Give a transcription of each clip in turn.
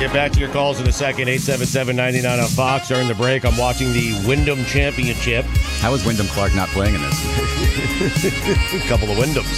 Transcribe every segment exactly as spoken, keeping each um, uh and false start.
Get back to your calls in a second. eight seven seven, nine nine on Fox. During the break, I'm watching the Wyndham Championship. How is Wyndham Clark not playing in this? A couple of Wyndhams.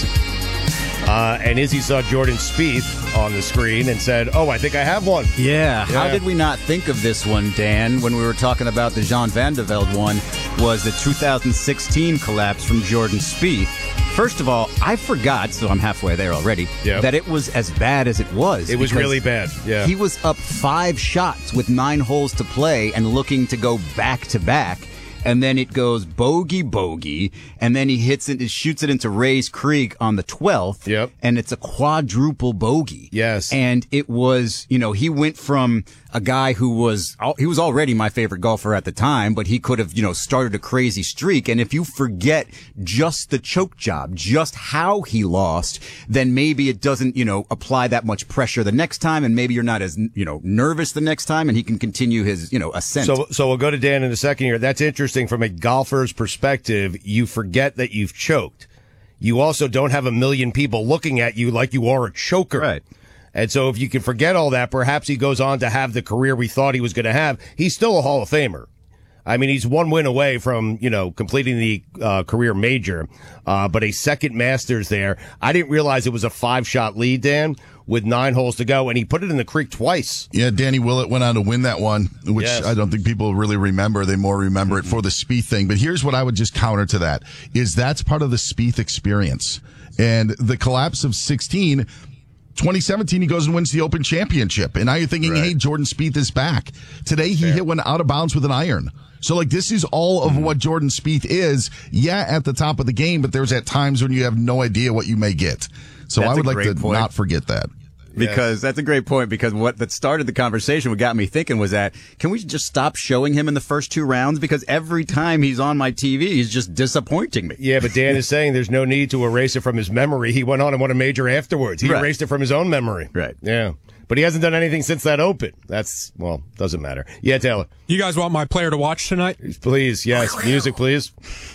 Uh, and Izzy saw Jordan Spieth on the screen and said, oh, I think I have one. Yeah. Yeah. How did we not think of this one, Dan, when we were talking about the Jean Van de Velde one, was the two thousand sixteen collapse from Jordan Spieth. First of all, I forgot, so I'm halfway there already, Yep. that it was as bad as it was. It was because really bad, yeah. He was up five shots with nine holes to play and looking to go back to back. And then it goes bogey, bogey, and then he hits it, shoots it into Rays Creek on the twelfth. Yep. And it's a quadruple bogey. Yes. And it was, you know, he went from a guy who was, he was already my favorite golfer at the time, but he could have, you know, started a crazy streak. And if you forget just the choke job, just how he lost, then maybe it doesn't, you know, apply that much pressure the next time. And maybe you're not as, you know, nervous the next time and he can continue his, you know, ascent. So, so we'll go to Dan in a second here. That's interesting from a golfer's perspective. You forget that you've choked. You also don't have a million people looking at you like you are a choker. Right. And so if you can forget all that, perhaps he goes on to have the career we thought he was going to have. He's still a Hall of Famer. I mean, he's one win away from, you know, completing the uh, career major, uh, but a second Masters there. I didn't realize it was a five-shot lead, Dan, with nine holes to go, and he put it in the creek twice. Yeah, Danny Willett went on to win that one, which Yes. I don't think people really remember. They more remember Mm-hmm. it for the Spieth thing. But here's what I would just counter to that, is that's part of the Spieth experience. And the collapse of sixteen, twenty seventeen, he goes and wins the Open Championship. And now you're thinking, Right. hey, Jordan Spieth is back. Today he Fair. hit one out of bounds with an iron. So, like, this is all of what Jordan Spieth is. Yeah, at the top of the game, but there's at times when you have no idea what you may get. So That's I would a like great to point. not forget that. Because that's a great point, because what that started the conversation, what got me thinking was that, can we just stop showing him in the first two rounds? Because every time he's on my T V, he's just disappointing me. Yeah, but Dan is saying there's no need to erase it from his memory. He went on and won a major afterwards. He Right. erased it from his own memory. Right. Yeah. But he hasn't done anything since that Open. That's, well, doesn't matter. Yeah, Taylor. You guys want my player to watch tonight? Please, yes. Music, please.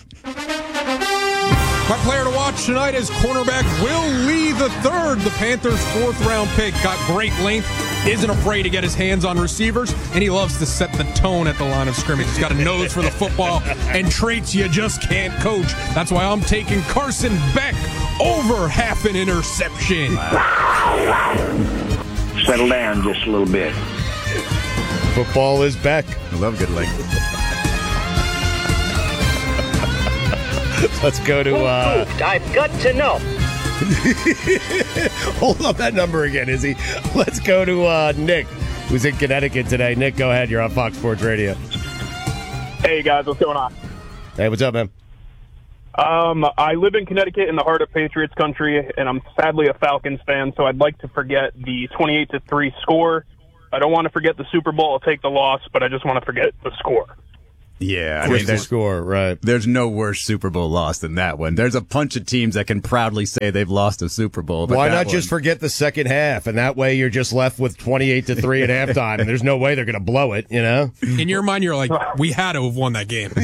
My player to watch tonight is cornerback Will Lee the third. The Panthers' fourth-round pick, got great length, isn't afraid to get his hands on receivers, and he loves to set the tone at the line of scrimmage. He's got a nose for the football and traits you just can't coach. That's why I'm taking Carson Beck over half an interception. Settle down just a little bit. Football is back. I love good length. Let's go to, uh, I've got to know. hold up that number again, Izzy. Let's go to, uh, Nick, who's in Connecticut today. Nick, go ahead. You're on Fox Sports Radio. Hey guys, what's going on? Hey, what's up, man? Um, I live in Connecticut in the heart of Patriots country, and I'm sadly a Falcons fan, so I'd like to forget the twenty-eight to three score. I don't want to forget the Super Bowl. I'll take the loss, but I just want to forget the score. Yeah, I What's mean, the there's, score, right? there's no worse Super Bowl loss than that one. There's a bunch of teams that can proudly say they've lost a Super Bowl. But Why that not one- just forget the second half, and that way you're just left with twenty-eight to three at halftime, and there's no way they're going to blow it, you know? In your mind, you're like, we had to have won that game.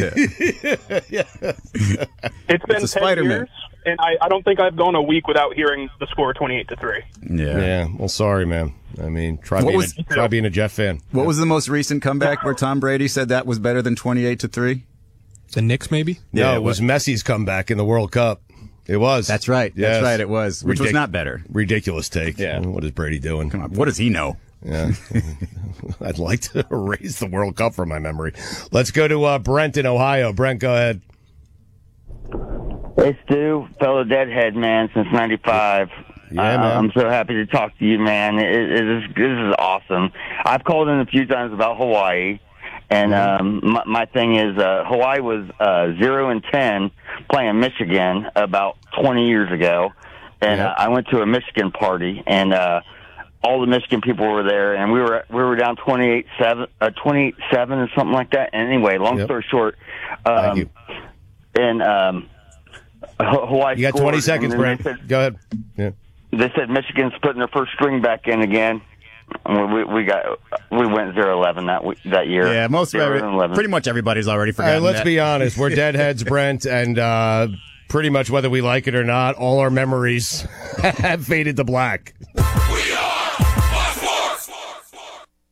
It's been ten Spider-Man. years, and I, I don't think I've gone a week without hearing the score twenty-eight to three. Yeah. Yeah, well, sorry, man. I mean, try What being, was- a, try being a Jeff fan. What was the most recent comeback where Tom Brady said that was better than twenty-eight to three? The Knicks, maybe? No, Yeah, it was Messi's comeback in the World Cup. It was. That's right. Yes. That's right. It was, which was Ridic- not better. Ridiculous take. Yeah. What is Brady doing? Come on, what does he know? Yeah. I'd like to erase the World Cup from my memory. Let's go to uh, Brent in Ohio. Brent, go ahead. Hey, Stu, fellow Deadhead man since ninety-five. Yeah, uh, man. I'm so happy to talk to you, man. It, it is, this is awesome. I've called in a few times about Hawaii, and um, my, my thing is uh, Hawaii was uh, zero and ten playing Michigan about twenty years ago, and Yep. uh, I went to a Michigan party, and uh, all the Michigan people were there, and we were we were down twenty-eight seven, uh, twenty-eight seven or something like that. And anyway, long Yep. story short, um, Thank you. and um, H- Hawaii. You got scored, twenty seconds, and then Brent. they said- Go ahead. Yeah. They said Michigan's putting their first string back in again. And We, we got we went zero eleven that we- that year. Yeah, most of zero every, and eleven. pretty much everybody's already All forgotten right, let's that. be honest. We're deadheads, Brent, and uh, pretty much whether we like it or not, all our memories have faded to black.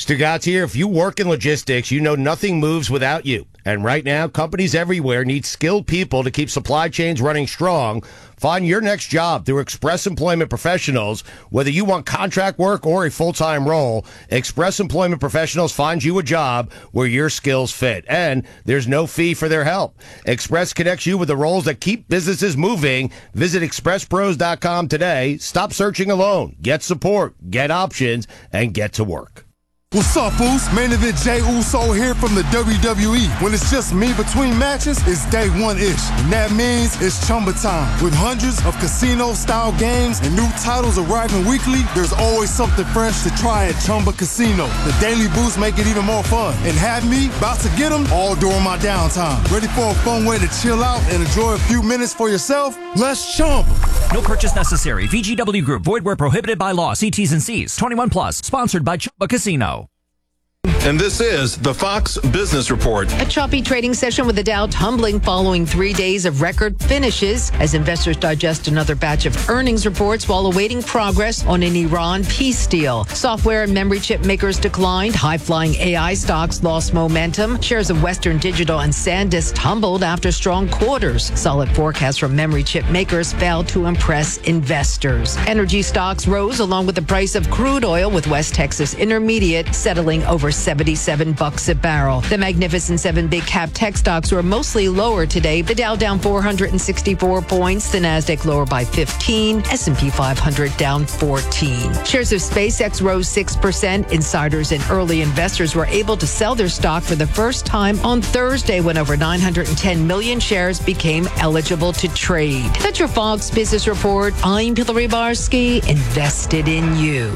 Stugotz here. If you work in logistics, you know nothing moves without you. And right now, companies everywhere need skilled people to keep supply chains running strong. Find your next job through Express Employment Professionals. Whether you want contract work or a full-time role, Express Employment Professionals finds you a job where your skills fit. And there's no fee for their help. Express connects you with the roles that keep businesses moving. Visit express pros dot com today. Stop searching alone. Get support, get options, and get to work. What's up, Uso? Main event Jey Uso here from the W W E. When it's just me between matches, it's day one-ish. And that means it's Chumba time. With hundreds of casino-style games and new titles arriving weekly, there's always something fresh to try at Chumba Casino. The daily boosts make it even more fun. And have me about to get them all during my downtime. Ready for a fun way to chill out and enjoy a few minutes for yourself? Let's Chumba. No purchase necessary. V G W Group. Void where prohibited by law. See T's and C's. twenty-one plus. Sponsored by Chumba Casino. And this is the Fox Business Report. A choppy trading session with the Dow tumbling following three days of record finishes as investors digest another batch of earnings reports while awaiting progress on an Iran peace deal. Software and memory chip makers declined. High-flying A I stocks lost momentum. Shares of Western Digital and SanDisk tumbled after strong quarters. Solid forecasts from memory chip makers failed to impress investors. Energy stocks rose along with the price of crude oil, with West Texas Intermediate settling over seventy-seven bucks a barrel. The Magnificent Seven big cap tech stocks were mostly lower today. The Dow down four hundred sixty-four points. The Nasdaq lower by fifteen. S and P five hundred down fourteen. Shares of SpaceX rose six percent. Insiders and early investors were able to sell their stock for the first time on Thursday when over nine hundred ten million shares became eligible to trade. That's your Fox Business Report. I'm Hillary Barsky, invested in you.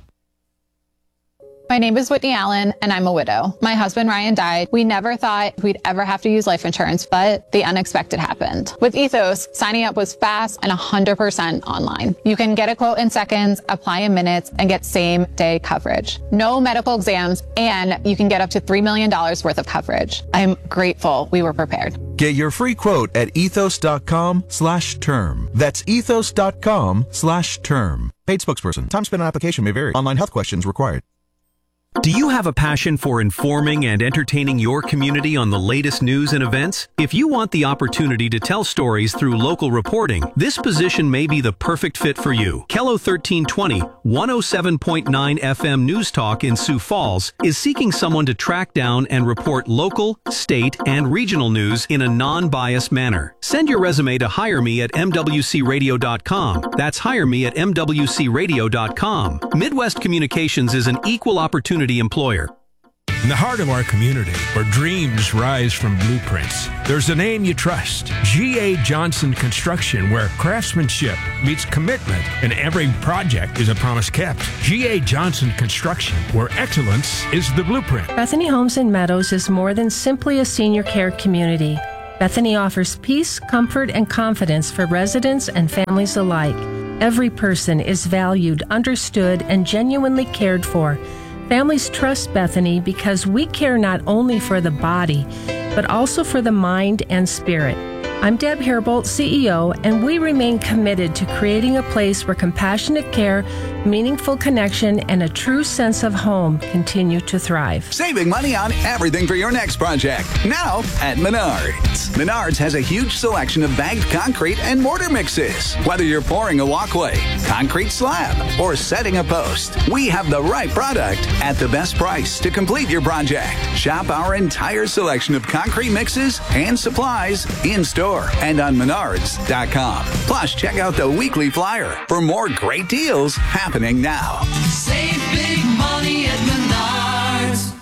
My name is Whitney Allen, and I'm a widow. My husband, Ryan, died. We never thought we'd ever have to use life insurance, but the unexpected happened. With Ethos, signing up was fast and one hundred percent online. You can get a quote in seconds, apply in minutes, and get same-day coverage. No medical exams, and you can get up to three million dollars worth of coverage. I'm grateful we were prepared. Get your free quote at ethos.com slash term. That's ethos.com slash term. Paid spokesperson. Time spent on application may vary. Online health questions required. Do you have a passion for informing and entertaining your community on the latest news and events? If you want the opportunity to tell stories through local reporting, this position may be the perfect fit for you. Kello thirteen twenty, one oh seven point nine F M News Talk in Sioux Falls is seeking someone to track down and report local, state, and regional news in a non-biased manner. Send your resume to hire me at m w c radio dot com. That's hire me at m w c radio dot com. Midwest Communications is an equal opportunity employer. In the heart of our community, where dreams rise from blueprints, there's a name you trust. G A. Johnson Construction, where craftsmanship meets commitment and every project is a promise kept. G A. Johnson Construction, where excellence is the blueprint. Bethany Homes and Meadows is more than simply a senior care community. Bethany offers peace, comfort, and confidence for residents and families alike. Every person is valued, understood, and genuinely cared for. Families trust Bethany because we care not only for the body, but also for the mind and spirit. I'm Deb Herbold, C E O, and we remain committed to creating a place where compassionate care, meaningful connection, and a true sense of home continue to thrive. Saving money on everything for your next project. Now at Menards. Menards has a huge selection of bagged concrete and mortar mixes. Whether you're pouring a walkway, concrete slab, or setting a post, we have the right product at the best price to complete your project. Shop our entire selection of concrete mixes and supplies in store and on menards dot com. Plus, check out the weekly flyer for more great deals happening now. Save big money at Menards.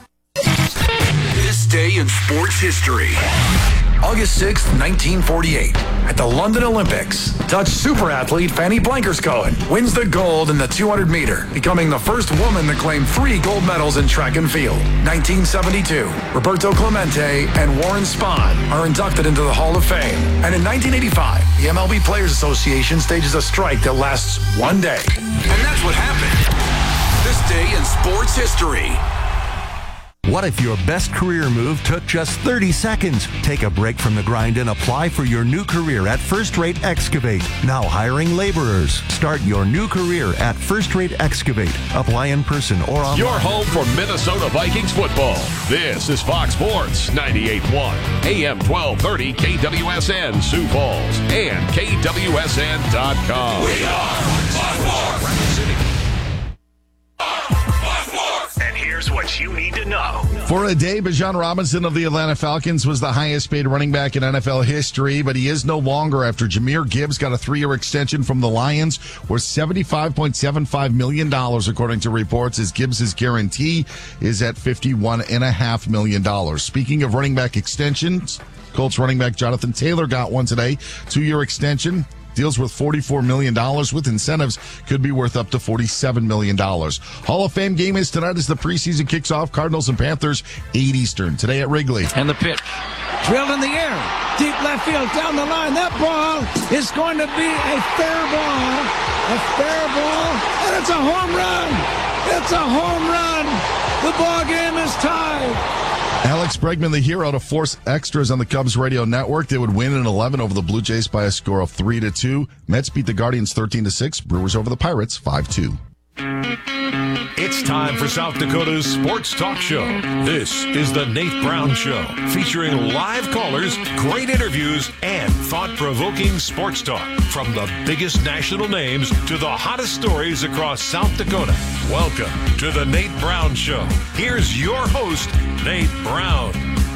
This day in sports history. August sixth, nineteen forty-eight, at the London Olympics, Dutch super athlete Fanny Blankers-Koen wins the gold in the two hundred meter, becoming the first woman to claim three gold medals in track and field. nineteen seventy-two, Roberto Clemente and Warren Spahn are inducted into the Hall of Fame. And in nineteen eighty-five, the M L B Players Association stages a strike that lasts one day. And that's what happened. This day in sports history. What if your best career move took just thirty seconds? Take a break from the grind and apply for your new career at First Rate Excavate. Now hiring laborers. Start your new career at First Rate Excavate. Apply in person or online. Your home for Minnesota Vikings football. This is Fox Sports ninety-eight point one, A M twelve thirty K W S N Sioux Falls and K W S N dot com. We are Fox Sports. And here's what you need to know. For a day, Bijan Robinson of the Atlanta Falcons was the highest paid running back in N F L history, but he is no longer after Jahmyr Gibbs got a three-year extension from the Lions worth seventy-five point seven five million dollars, according to reports, as Gibbs' guarantee is at fifty-one point five million dollars. Speaking of running back extensions, Colts running back Jonathan Taylor got one today, two-year extension. Deals worth forty-four million dollars with incentives could be worth up to forty-seven million dollars. Hall of Fame game is tonight as the preseason kicks off. Cardinals and Panthers, eight Eastern. Today at Wrigley. And the pitch. Drilled in the air. Deep left field. Down the line. That ball is going to be a fair ball. A fair ball. And it's a home run. It's a home run. The ball game is tied. Alex Bregman, the hero, to force extras on the Cubs radio network. They would win in eleven over the Blue Jays by a score of three to two. Mets beat the Guardians thirteen to six. Brewers over the Pirates five two. It's time for South Dakota's Sports Talk Show. This is the Nate Brown Show, featuring live callers, great interviews, and thought-provoking sports talk. From the biggest national names to the hottest stories across South Dakota. Welcome to the Nate Brown Show. Here's your host, Nate Brown.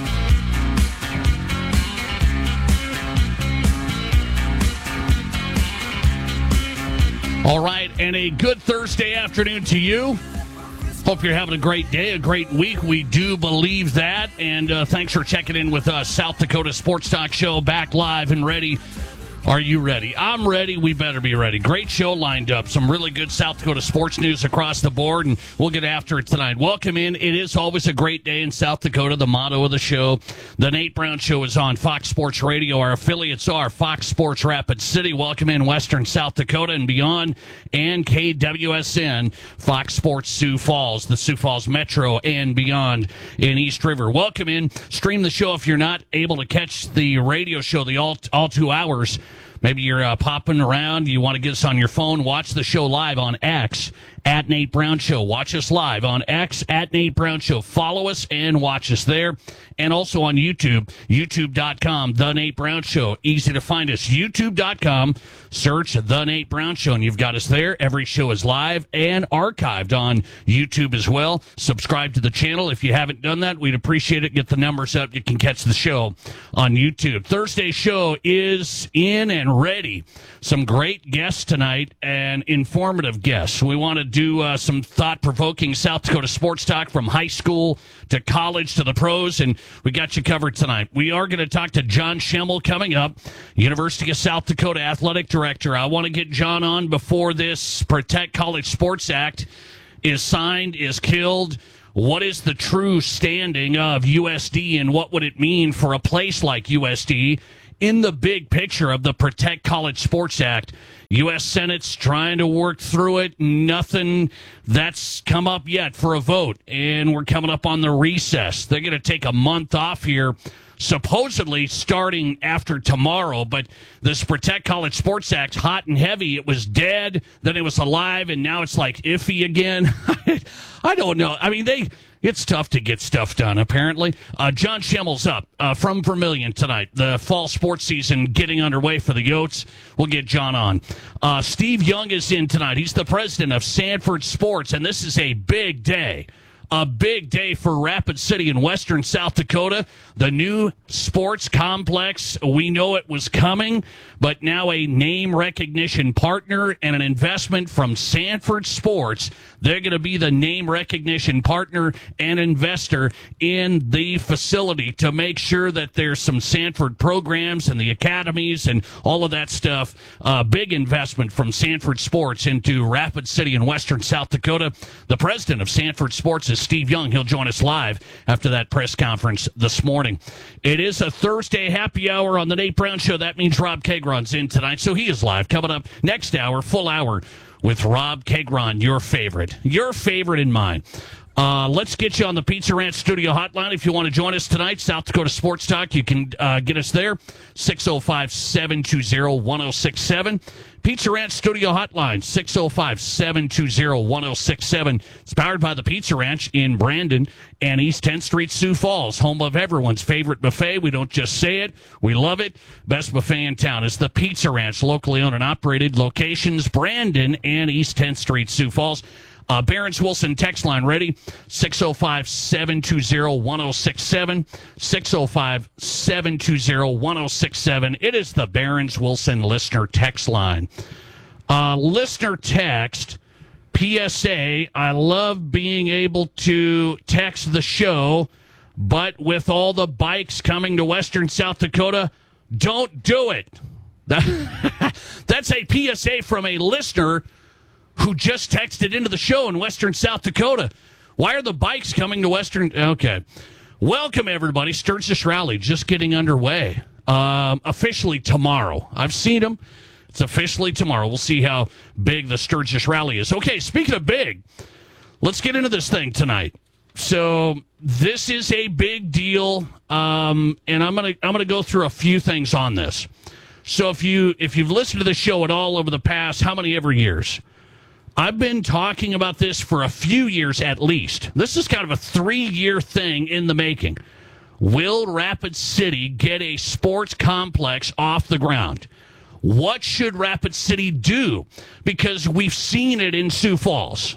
All right, and a good Thursday afternoon to you. Hope you're having a great day, a great week. We do believe that, and uh, thanks for checking in with us. South Dakota Sports Talk Show, back live and ready. Are you ready? I'm ready. We better be ready. Great show lined up. Some really good South Dakota sports news across the board, and we'll get after it tonight. Welcome in. It is always a great day in South Dakota. The motto of the show. The Nate Brown Show is on Fox Sports Radio. Our affiliates are Fox Sports Rapid City. Welcome in Western South Dakota and beyond, and K W S N, Fox Sports Sioux Falls, the Sioux Falls Metro and beyond in East River. Welcome in. Stream the show if you're not able to catch the radio show, the all, all two hours. Maybe you're uh, popping around, you want to get us on your phone, watch the show live on X, at Nate Brown Show. Watch us live on X, at Nate Brown Show. Follow us and watch us there. And also on YouTube, youtube dot com, The Nate Brown Show. Easy to find us, youtube dot com. Search The Nate Brown Show, and you've got us there. Every show is live and archived on YouTube as well. Subscribe to the channel. If you haven't done that, we'd appreciate it. Get the numbers up. You can catch the show on YouTube. Thursday's show is in and ready. Some great guests tonight and informative guests. We want to do uh, some thought-provoking South Dakota sports talk from high school to college to the pros, and we got you covered tonight. We are going to talk to John Schemmel coming up, University of South Dakota Athletic Director. I want to get John on before this Protect College Sports Act is signed, is killed. What is the true standing of U S D, and what would it mean for a place like U S D in the big picture of the Protect College Sports Act? U S Senate's trying to work through it. Nothing that's come up yet for a vote. And we're coming up on the recess. They're going to take a month off here, supposedly starting after tomorrow. But this Protect College Sports Act, hot and heavy. It was dead, then it was alive, and now it's like iffy again. I don't know. I mean, they... It's tough to get stuff done, apparently. Uh, John Schemmel's up uh, from Vermilion tonight. The fall sports season getting underway for the Yotes. We'll get John on. Uh, Steve Young is in tonight. He's the president of Sanford Sports, and this is a big day. A big day for Rapid City in western South Dakota. The new sports complex, we know it was coming, but now a name recognition partner and an investment from Sanford Sports. They're going to be the name recognition partner and investor in the facility to make sure that there's some Sanford programs and the academies and all of that stuff. Uh, big investment from Sanford Sports into Rapid City in western South Dakota. The president of Sanford Sports is Steve Young. He'll join us live after that press conference this morning. It is a Thursday happy hour on the Nate Brown Show. That means Rob Kegron's in tonight, so he is live. Coming up next hour, full hour with Rob Kegron, your favorite. Your favorite and mine. Uh, let's get you on the Pizza Ranch Studio Hotline. If you want to join us tonight, South Dakota Sports Talk, you can uh, get us there, six oh five, seven two oh, one oh six seven. Pizza Ranch Studio Hotline, six oh five, seven two oh, one oh six seven. It's powered by the Pizza Ranch in Brandon and East tenth Street, Sioux Falls, home of everyone's favorite buffet. We don't just say it, we love it. Best buffet in town is the Pizza Ranch, locally owned and operated, locations Brandon and East tenth Street, Sioux Falls. Uh, Barron's Wilson text line ready, six oh five, seven two oh, one oh six seven, six oh five, seven two oh, one oh six seven. It is the Barron's Wilson listener text line. Uh, listener text, P S A, I love being able to text the show, but with all the bikes coming to Western South Dakota, don't do it. That's a P S A from a listener who just texted into the show in Western South Dakota. Why are the bikes coming to Western? Okay. Welcome, everybody. Sturgis Rally just getting underway. Um, officially tomorrow. I've seen them. It's officially tomorrow. We'll see how big the Sturgis Rally is. Okay, speaking of big, let's get into this thing tonight. So this is a big deal, um, and I'm gonna I'm gonna go through a few things on this. So if you if you've listened to the show at all over the past how many ever years, I've been talking about this for a few years at least. This is kind of a three-year thing in the making. Will Rapid City get a sports complex off the ground? What should Rapid City do? Because we've seen it in Sioux Falls.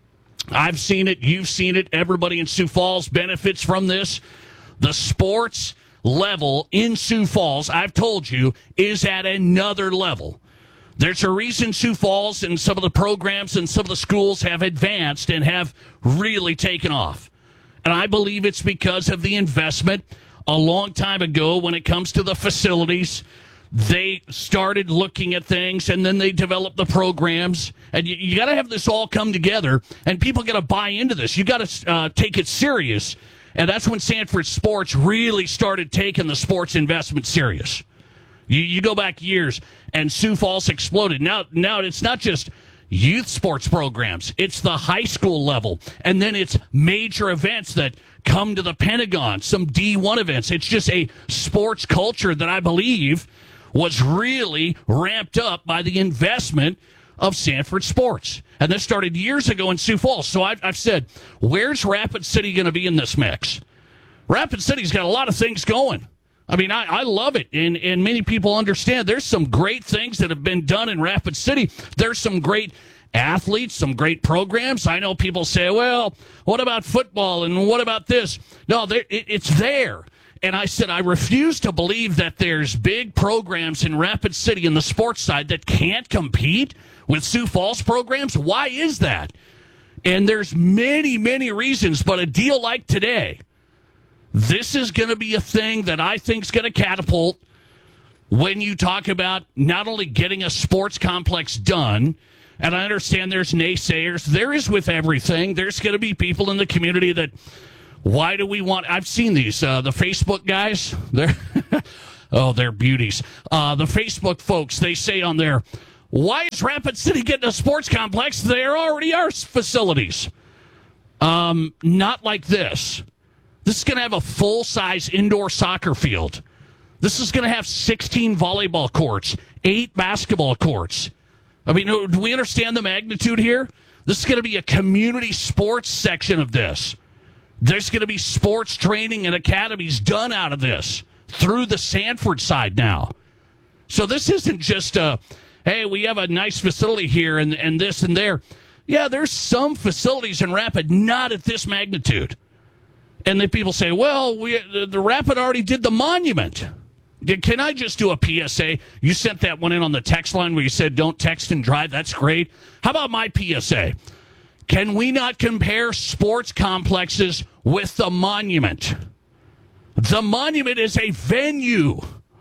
I've seen it. You've seen it. Everybody in Sioux Falls benefits from this. The sports level in Sioux Falls, I've told you, is at another level. There's a reason Sioux Falls and some of the programs and some of the schools have advanced and have really taken off. And I believe it's because of the investment a long time ago when it comes to the facilities. They started looking at things, and then they developed the programs. And you, you got to have this all come together, and people got to buy into this. You got to uh, take it serious. And that's when Sanford Sports really started taking the sports investment serious. You, you go back years, and Sioux Falls exploded. Now, now it's not just youth sports programs. It's the high school level. And then it's major events that come to the Pentagon, some D one events. It's just a sports culture that I believe was really ramped up by the investment of Sanford Sports. And this started years ago in Sioux Falls. So I've, I've said, where's Rapid City going to be in this mix? Rapid City's got a lot of things going. I mean, I, I love it, and, and many people understand there's some great things that have been done in Rapid City. There's some great athletes, some great programs. I know people say, well, what about football, and what about this? No, it, it's there. And I said, I refuse to believe that there's big programs in Rapid City in the sports side that can't compete with Sioux Falls programs. Why is that? And there's many, many reasons, but a deal like today, this is going to be a thing that I think is going to catapult when you talk about not only getting a sports complex done, and I understand there's naysayers. There is with everything. There's going to be people in the community that, why do we want, I've seen these, uh, the Facebook guys, they're, oh, they're beauties. Uh, the Facebook folks, they say on there, why is Rapid City getting a sports complex? There already are facilities. Um, not like this. This is going to have a full-size indoor soccer field. This is going to have sixteen volleyball courts, eight basketball courts. I mean, do we understand the magnitude here? This is going to be a community sports section of this. There's going to be sports training and academies done out of this through the Sanford side now. So this isn't just a, hey, we have a nice facility here and, and this and there. Yeah, there's some facilities in Rapid, not at this magnitude. And then people say, well, we, the, the Rapid already did the monument. Can I just do a P S A? You sent that one in on the text line where you said don't text and drive. That's great. How about my P S A? Can we not compare sports complexes with the monument? The monument is a venue.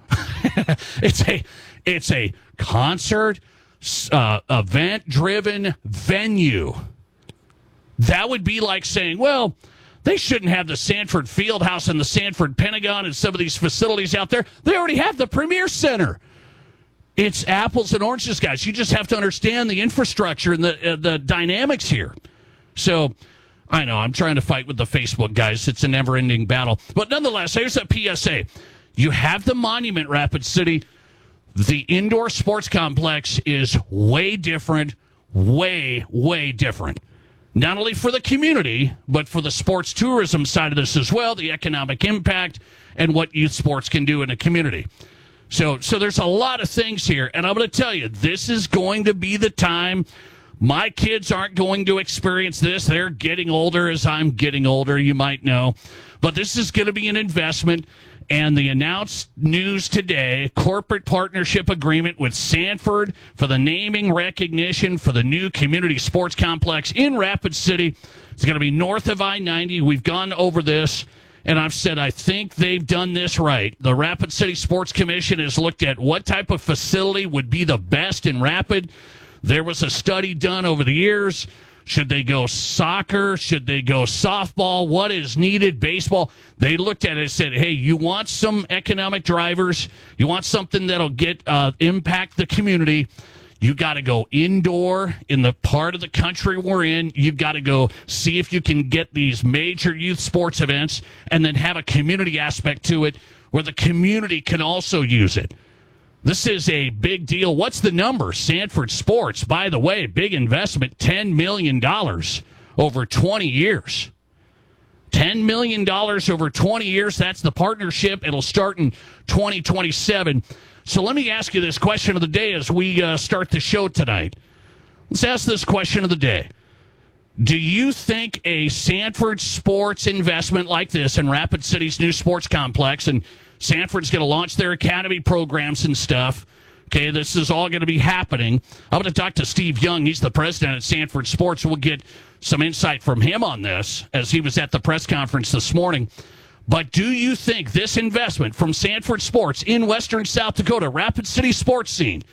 it's a it's a concert, uh, event-driven venue. That would be like saying, well, they shouldn't have the Sanford Fieldhouse and the Sanford Pentagon and some of these facilities out there. They already have the Premier Center. It's apples and oranges, guys. You just have to understand the infrastructure and the uh, the dynamics here. So I know, I'm trying to fight with the Facebook guys. It's a never-ending battle. But nonetheless, here's a P S A. You have the Monument, Rapid City. The indoor sports complex is way different, way, way different. Not only for the community, but for the sports tourism side of this as well, the economic impact and what youth sports can do in a community. So, so there's a lot of things here. And I'm going to tell you, this is going to be the time. My kids aren't going to experience this. They're getting older as I'm getting older, you might know. But this is going to be an investment. And the announced news today, corporate partnership agreement with Sanford for the naming recognition for the new community sports complex in Rapid City. It's going to be north of I ninety. We've gone over this, and I've said I think they've done this right. The Rapid City Sports Commission has looked at what type of facility would be the best in Rapid. There was a study done over the years. Should they go soccer? Should they go softball? What is needed? Baseball? They looked at it and said, hey, you want some economic drivers? You want something that'll get uh, impact the community? You got to go indoor in the part of the country we're in. You've got to go see if you can get these major youth sports events and then have a community aspect to it where the community can also use it. This is a big deal. What's the number? Sanford Sports, by the way, big investment, ten million dollars over twenty years. ten million dollars over twenty years. That's the partnership. It'll start in twenty twenty-seven. So let me ask you this question of the day as we uh, start the show tonight. Let's ask this question of the day. Do you think a Sanford Sports investment like this in Rapid City's new sports complex, and Sanford's going to launch their academy programs and stuff. Okay, this is all going to be happening. I'm going to talk to Steve Young. He's the president at Sanford Sports. We'll get some insight from him on this as he was at the press conference this morning. But do you think this investment from Sanford Sports in western South Dakota, Rapid City sports scene,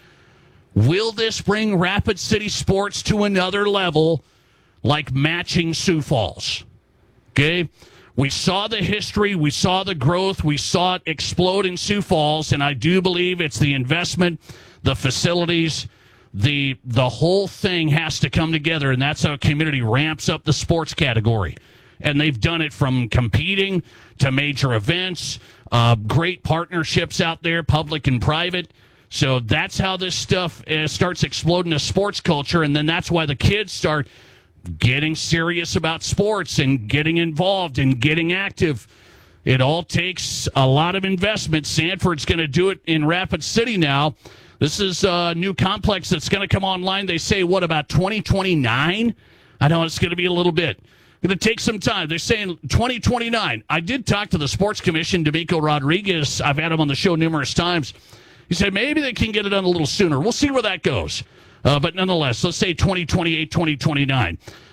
will this bring Rapid City sports to another level like matching Sioux Falls? Okay? We saw the history, we saw the growth, we saw it explode in Sioux Falls, and I do believe it's the investment, the facilities, the the whole thing has to come together, and that's how a community ramps up the sports category. And they've done it from competing to major events, uh, great partnerships out there, public and private. So that's how this stuff uh, starts exploding the sports culture, and then that's why the kids start getting serious about sports and getting involved and getting active. It all takes a lot of investment. Sanford's going to do it in Rapid City now. This is a new complex that's going to come online. They say, what, about twenty twenty-nine? I know it's going to be a little bit. Going to take some time. They're saying twenty twenty-nine. I did talk to the Sports Commission, D'Amico Rodriguez. I've had him on the show numerous times. He said maybe they can get it done a little sooner. We'll see where that goes. Uh, but nonetheless, let's say twenty twenty-eight, twenty twenty-nine.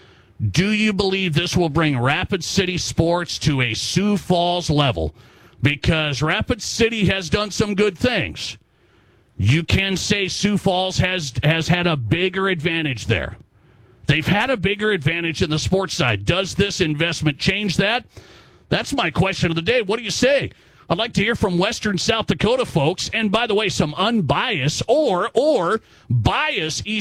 Do you believe this will bring Rapid City sports to a Sioux Falls level? Because Rapid City has done some good things. You can say Sioux Falls has has had a bigger advantage there. They've had a bigger advantage in the sports side. Does this investment change that? That's my question of the day. What do you say? I'd like to hear from western South Dakota folks. And by the way, some unbiased or or biased East